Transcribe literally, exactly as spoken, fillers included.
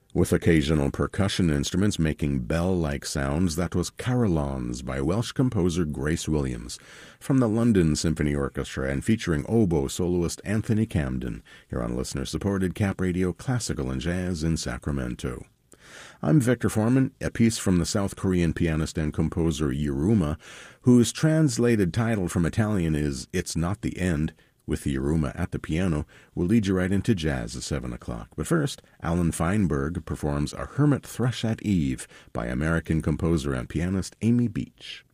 With occasional percussion instruments making bell-like sounds, that was Carillons by Welsh composer Grace Williams, from the London Symphony Orchestra and featuring oboe soloist Anthony Camden, here on listener-supported Cap Radio Classical and Jazz in Sacramento. I'm Victor Foreman, a piece from the South Korean pianist and composer Yiruma, whose translated title from Italian is It's Not the End, with the Yiruma at the piano, will lead you right into jazz at seven o'clock. But first, Alan Feinberg performs A Hermit Thrush at Eve by American composer and pianist Amy Beach.